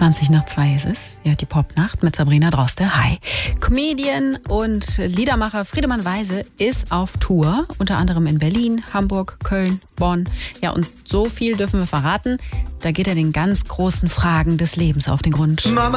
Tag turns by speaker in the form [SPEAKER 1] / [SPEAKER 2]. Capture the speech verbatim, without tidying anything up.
[SPEAKER 1] zwanzig nach zwei ist es. Ja, die Popnacht mit Sabrina Droste. Hi. Comedian und Liedermacher Friedemann Weise ist auf Tour. Unter anderem in Berlin, Hamburg, Köln, Bonn. Ja, und so viel dürfen wir verraten. Da geht er den ganz großen Fragen des Lebens auf den Grund. Mama.